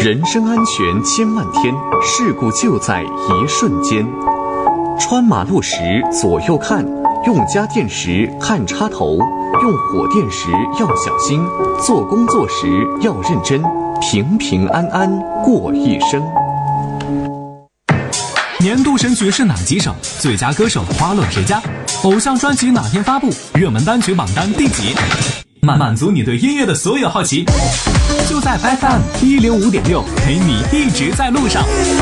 人身安全千万天，事故就在一瞬间。穿马路时左右看，用家电时看插头，用火电时要小心，做工作时要认真，平平安安过一生。 年度神曲是哪几首？最佳歌手花落谁家？偶像专辑哪天发布？热门单曲榜单第几？满足你对音乐的所有好奇，就在 FM105.6，陪你一直在路上。